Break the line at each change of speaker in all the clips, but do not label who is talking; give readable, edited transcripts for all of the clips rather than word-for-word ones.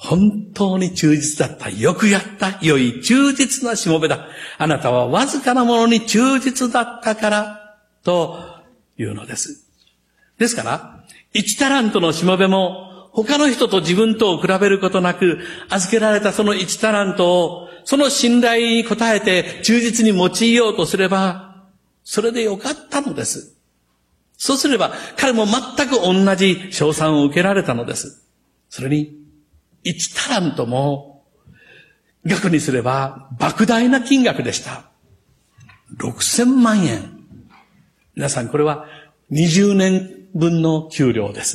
本当に忠実だった。よくやった。良い忠実なしもべだ。あなたはわずかなものに忠実だったから、というのです。ですから、1タラントのしもべも、他の人と自分とを比べることなく、預けられたその1タラントを、その信頼に応えて忠実に用いようとすれば、それでよかったのです。そうすれば、彼も全く同じ賞賛を受けられたのです。それに、1タラントも、額にすれば莫大な金額でした。6000万円。皆さん、これは20年分の給料です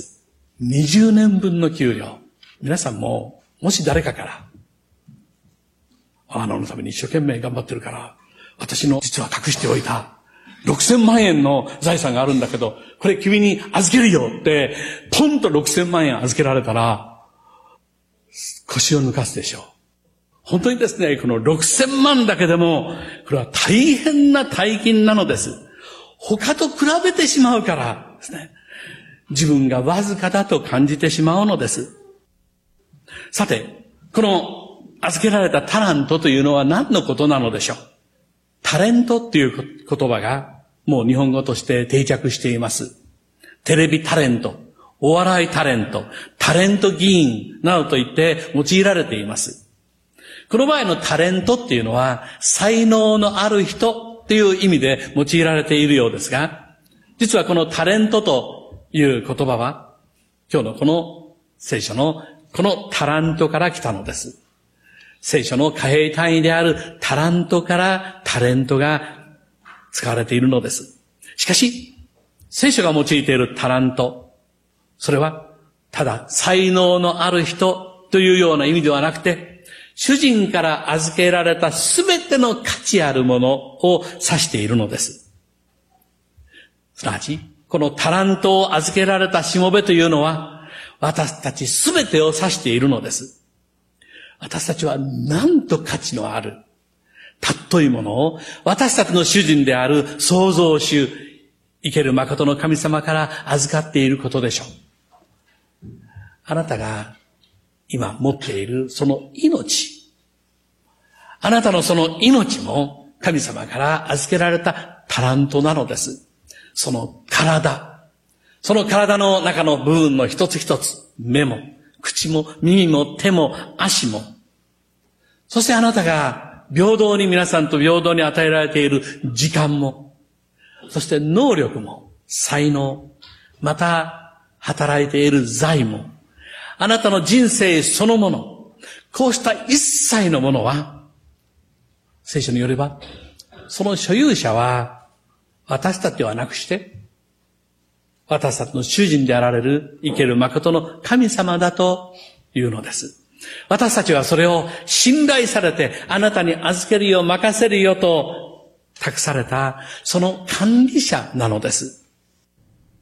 。20年分の給料。皆さんも、もし誰かから、あなたのために一生懸命頑張ってるから、私の実は隠しておいた6000万円の財産があるんだけど、これ君に預けるよって、ポンと6000万円預けられたら、腰を抜かすでしょう。本当にですね、この6000万だけでも、これは大変な大金なのです。他と比べてしまうからですね。自分がわずかだと感じてしまうのです。さて、この預けられたタラントというのは何のことなのでしょう。タレントっていう言葉がもう日本語として定着しています。テレビタレント、お笑いタレント、タレント議員などと言って用いられています。この場合のタレントっていうのは才能のある人っていう意味で用いられているようですが、実はこのタレントという言葉は今日のこの聖書のこのタラントから来たのです。聖書の貨幣単位であるタラントからタレントが使われているのです。しかし、聖書が用いているタラント、それはただ才能のある人というような意味ではなくて、主人から預けられたすべての価値あるものを指しているのです。すなわち、このタラントを預けられたしもべというのは、私たちすべてを指しているのです。私たちはなんと価値のある、尊いものを私たちの主人である創造主、生ける誠の神様から預かっていることでしょう。あなたが今持っているその命、あなたのその命も神様から預けられたタラントなのです。その体、その体の中の部分の一つ一つ、目も、口も、耳も、手も、足も。そしてあなたが平等に皆さんと平等に与えられている時間も、そして能力も、才能、また働いている財も、あなたの人生そのもの、こうした一切のものは、聖書によれば、その所有者は私たちではなくして、私たちの主人であられる生ける誠の神様だというのです。私たちはそれを信頼されてあなたに預けるよ、任せるよと託されたその管理者なのです。